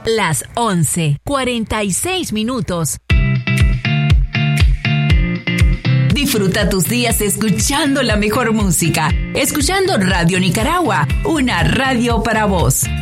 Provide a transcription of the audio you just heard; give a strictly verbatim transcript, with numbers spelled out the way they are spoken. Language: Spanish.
Las once, cuarenta y seis minutos. Disfruta tus días escuchando la mejor música, escuchando Radio Nicaragua, una radio para vos.